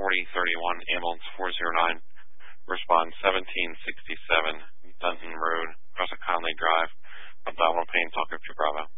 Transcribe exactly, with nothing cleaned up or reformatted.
forty thirty-one, ambulance four zero nine, respond seventeen sixty-seven, Dunton Road, across a Conley Drive, abdominal pain, talk up to Bravo.